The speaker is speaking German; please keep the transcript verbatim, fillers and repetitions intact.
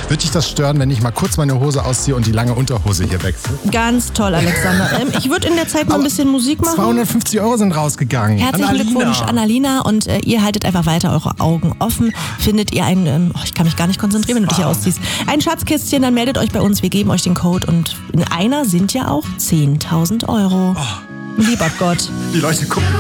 Wird dich das stören, wenn ich mal kurz meine Hose ausziehe und die lange Unterhose hier wechsle? Ganz toll, Alexander. Ähm, ich würde in der Zeit mal ein bisschen Musik machen. zweihundertfünfzig Euro sind rausgegangen. Herzlichen Annalina. Glückwunsch an Alina und äh, ihr haltet einfach weiter eure Augen offen. Findet ihr ein, ähm, oh, ich kann mich gar nicht konzentrieren, wenn du dich hier ausziehst, ein Schatzkästchen, dann meldet euch bei uns, wir geben euch den Code und in einer sind ja auch zehntausend Euro. Oh. Lieber Gott. Die Leute gucken.